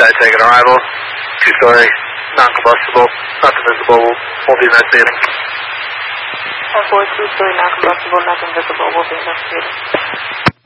Eastside taking arrival. 2-story, non-combustible, nothing visible. We'll be investigating. 2-story, non-combustible, nothing visible. We'll be investigating.